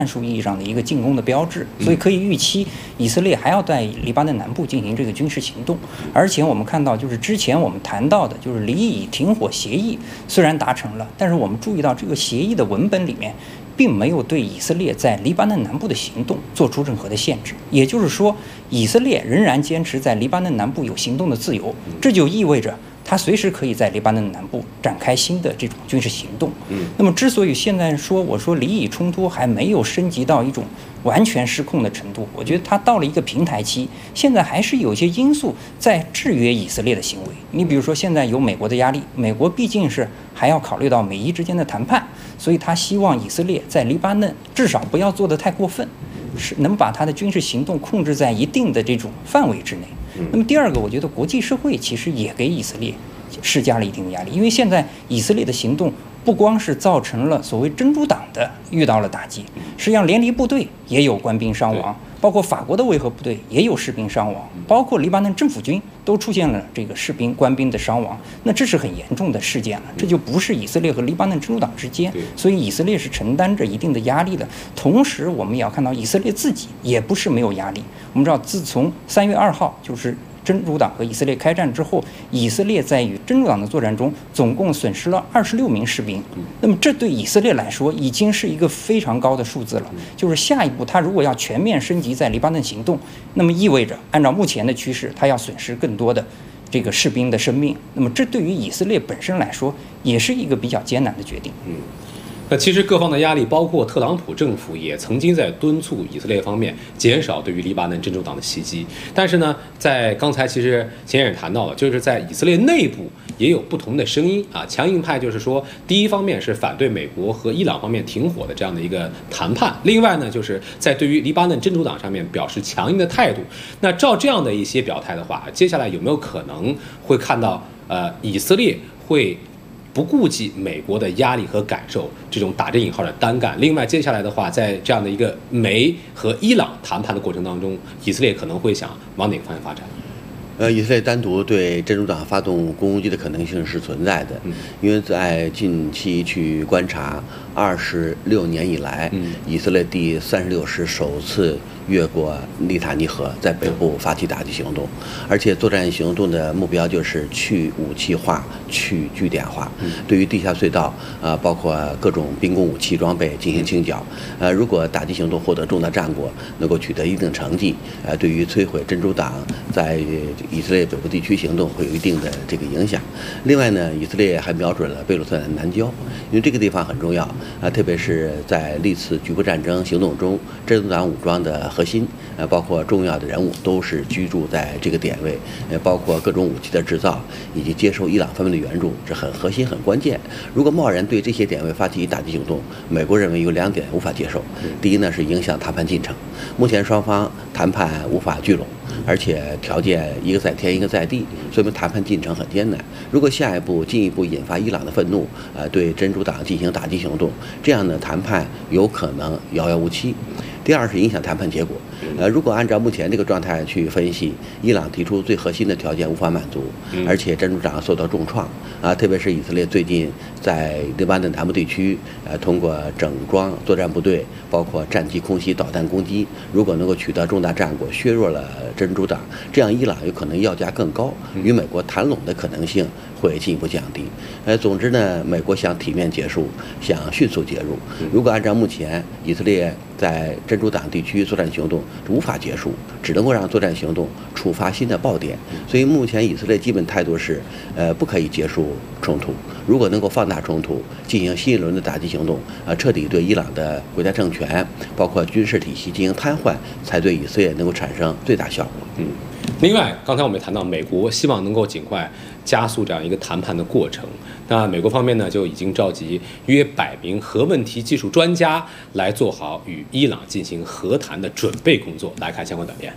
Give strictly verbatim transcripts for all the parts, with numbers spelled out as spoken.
战术意义上的一个进攻的标志，所以可以预期以色列还要在黎巴嫩南部进行这个军事行动。而且我们看到，就是之前我们谈到的，就是黎以停火协议虽然达成了，但是我们注意到这个协议的文本里面并没有对以色列在黎巴嫩南部的行动做出任何的限制，也就是说，以色列仍然坚持在黎巴嫩南部有行动的自由，这就意味着他随时可以在黎巴嫩南部展开新的这种军事行动。嗯，那么之所以现在说我说黎以冲突还没有升级到一种完全失控的程度，我觉得它到了一个平台期，现在还是有些因素在制约以色列的行为。你比如说，现在有美国的压力，美国毕竟是还要考虑到美伊之间的谈判，所以他希望以色列在黎巴嫩至少不要做得太过分，是能把他的军事行动控制在一定的这种范围之内。那么第二个，我觉得国际社会其实也给以色列施加了一定的压力，因为现在以色列的行动不光是造成了所谓真主党的遇到了打击，实际上联黎部队也有官兵伤亡，包括法国的维和部队也有士兵伤亡，包括黎巴嫩政府军都出现了这个士兵官兵的伤亡，那这是很严重的事件了，这就不是以色列和黎巴嫩真主党之间，所以以色列是承担着一定的压力的。同时我们也要看到以色列自己也不是没有压力，我们知道自从三月二号就是真主党和以色列开战之后，以色列在与真主党的作战中总共损失了二十六名士兵。那么这对以色列来说已经是一个非常高的数字了。就是下一步，他如果要全面升级在黎巴嫩行动，那么意味着按照目前的趋势，他要损失更多的这个士兵的生命。那么这对于以色列本身来说，也是一个比较艰难的决定。 嗯。那其实各方的压力，包括特朗普政府也曾经在敦促以色列方面减少对于黎巴嫩真主党的袭击。但是呢，在刚才其实前也谈到了，就是在以色列内部也有不同的声音啊。强硬派就是说，第一方面是反对美国和伊朗方面停火的这样的一个谈判，另外呢，就是在对于黎巴嫩真主党上面表示强硬的态度。那照这样的一些表态的话，接下来有没有可能会看到呃以色列会不顾及美国的压力和感受，这种打着引号的单干？另外，接下来的话，在这样的一个美和伊朗谈判的过程当中，以色列可能会想往哪个方向发展？ 呃，以色列单独对真主党发动攻击的可能性是存在的，嗯、因为在近期去观察，二十六年以来，嗯、以色列第三十六师首次越过利塔尼河，在北部发起打击行动，而且作战行动的目标就是去武器化、去据点化，嗯、对于地下隧道啊、呃，包括各种兵工武器装备进行清剿。呃，如果打击行动获得重大战果，能够取得一定成绩，呃，对于摧毁真主党在以色列北部地区行动会有一定的这个影响。另外呢，以色列还瞄准了贝鲁特的南郊，因为这个地方很重要啊，特别是在历次局部战争行动中，真主党武装的核心，呃，包括重要的人物都是居住在这个点位，呃，包括各种武器的制造以及接受伊朗方面的援助，这很核心、很关键。如果贸然对这些点位发起打击行动，美国认为有两点无法接受。第一呢，是影响谈判进程，目前双方谈判无法聚拢，而且条件一个在天一个在地，说明谈判进程很艰难。如果下一步进一步引发伊朗的愤怒，呃，对真主党进行打击行动，这样的谈判有可能遥遥无期。第二是影响谈判结果，呃，如果按照目前这个状态去分析，伊朗提出最核心的条件无法满足，而且真主党受到重创啊，特别是以色列最近在黎巴嫩南部地区，呃，通过整装作战部队，包括战机空袭导弹攻击，如果能够取得重大战果，削弱了真主党，这样伊朗有可能要价更高，与美国谈拢的可能性会进一步降低。呃，总之呢，美国想体面结束，想迅速介入。如果按照目前以色列在真主党地区作战行动无法结束，只能够让作战行动触发新的爆点。所以目前以色列基本态度是，呃，不可以结束冲突。如果能够放大冲突，进行新一轮的打击行动，呃，彻底对伊朗的国家政权，包括军事体系进行瘫痪，才对以色列能够产生最大效果。 嗯。另外，刚才我们也谈到，美国希望能够尽快加速这样一个谈判的过程。那美国方面呢，就已经召集约百名核问题技术专家来做好与伊朗进行和谈的准备工作。来看相关短片。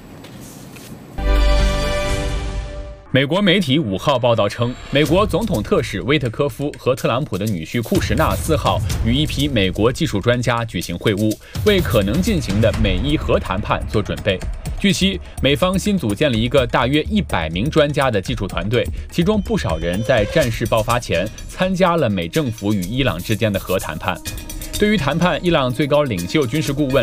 美国媒体五号报道称，美国总统特使威特科夫和特朗普的女婿库什纳四号与一批美国技术专家举行会晤，为可能进行的美伊核谈判做准备。据悉，美方新组建了一个大约一百名专家的技术团队，其中不少人在战事爆发前参加了美政府与伊朗之间的核谈判。 对于谈判，伊朗最高领袖军事顾问